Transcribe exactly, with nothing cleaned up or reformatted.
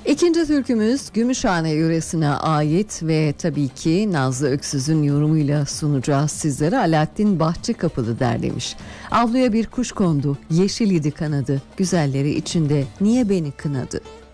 İkinci türkümüz Gümüşhane yöresine ait ve tabii ki Nazlı Öksüz'ün yorumuyla sunacağız sizlere. Alaaddin Bahçekapılı derlemiş. Avluya bir kuş kondu, yeşil idi kanadı, güzelleri içinde niye beni kınadı?